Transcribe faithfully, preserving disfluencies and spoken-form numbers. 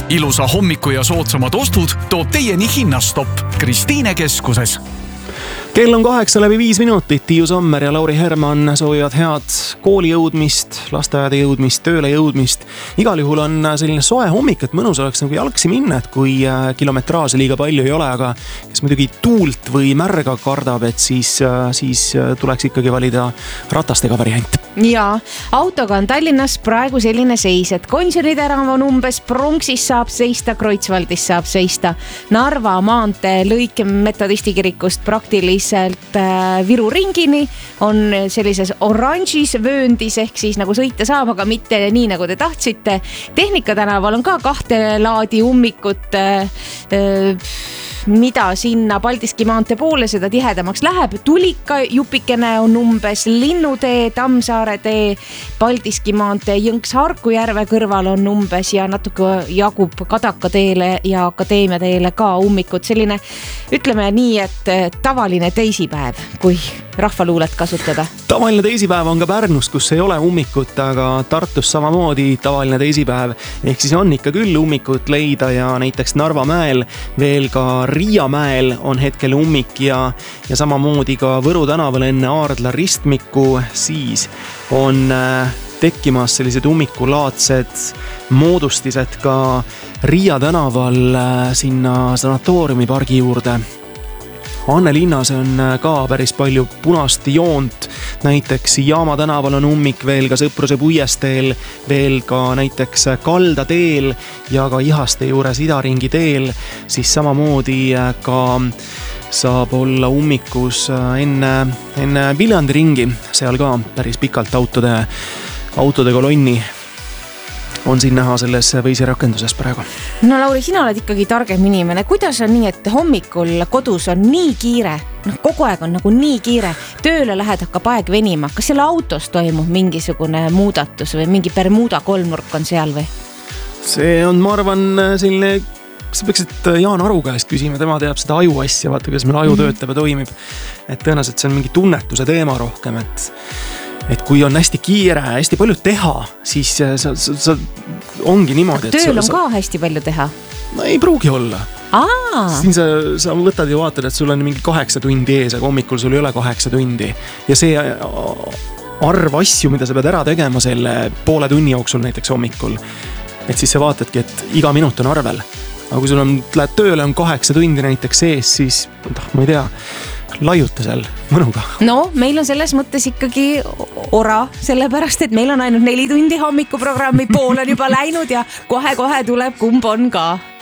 ilusa hommiku ja soodsamad ostud toob teieni Hinnastopp Kristiine keskuses. Kell on kaheksa läbi viis minutit. Tiiu Sommer ja Lauri Herman soovivad head kooli jõudmist, lasteaeda jõudmist, tööle jõudmist. Igal juhul on selline soe hommik, et mõnus oleks nagu jalgsi minna, et kui kilometraaže liiga palju ei ole, aga kes muidugi tuult või märga kardab, et siis, siis tuleks ikkagi valida ratastega variant. Ja autoga on Tallinnas praegu selline seis, et Gonsiori tänav on umbes, Prunksis saab seista, Kreutzwaldis saab seista, Narva maantee lõik Metodisti kirikust praktiliselt Viru ringini on sellises oranžis vööndis, ehk siis nagu sõita saab, aga mitte nii nagu te tahtsite. Tehnika tänaval on ka kahte laadi ummikut, mida sinna Paldiski maantee poole seda tihedamaks läheb. Tulika jupikene on umbes Linnutee, Tammsaare tee, Paldiski maantee, Jõnks-Harkujärve kõrval on umbes ja natuke jagub Kadaka teele ja Akadeemia teele ka ummikut. Selline, ütleme nii, et tavaline teisipäev, kui rahvaluulet kasutada. Tavaline teisipäev on ka Pärnus, kus ei ole ummikut, aga Tartus samamoodi tavaline teisipäev. Ehk siis on ikka küll ummikut leida ja näiteks Narva mäel, veel ka Riiamäel on hetkel ummik ja, ja samamoodi ka Võru tänaval enne Aardla ristmiku, siis on tekkimas sellised ummikulaadsed moodustised ka Riia tänaval sinna sanatooriumi pargi juurde. Anne linnas on ka päris palju punast joont, näiteks Jaama tänaval on ummik, veel ka Sõpruse puiesteel, veel ka näiteks Kalda teel ja ka Ihaste juures Idaringi teel, siis samamoodi ka saab olla ummikus enne, enne Viljandi ringi, seal ka päris pikalt autode, autode kolonni on siin näha selles Waze'i rakenduses praegu. No Lauri, sina oled ikkagi targem inimene. Kuidas on nii, et hommikul kodus on nii kiire, no, kogu aeg on nagu nii kiire, tööle lähed, hakkab aeg venima. Kas selle autos toimub mingisugune muudatus või mingi Bermuda kolmnurk on seal või? See on, ma arvan, selline, sa peaksid Jaan Aru käest küsima, tema teab seda aju asja, vaata, kuidas meil aju mm-hmm. töötab ja toimib. Et tõenäoliselt see on mingi tunnetuse teema rohkem, et et kui on hästi kiire, hästi palju teha, siis sa, sa, sa ongi niimoodi. Tööl on sa, ka hästi palju teha? No ei pruugi olla. Aa. Siin sa, sa võtad ja vaatad, et sul on mingi kaheksa tundi ees, aga hommikul sul ei ole kaheksa tundi. Ja see arv asju, mida sa pead ära tegema selle poole tunni jooksul näiteks hommikul, et siis sa vaatadki, et iga minut on arvel. Aga kui sul on, lähed tööle, on kaheksa tundi näiteks ees, siis ma ei tea, laiuta seal mõnuga. No, meil on selles mõttes ikkagi ora, sellepärast, et meil on ainult neli tundi hommikuprogrammi, pool on juba läinud ja kohe-kohe tuleb kumb on ka.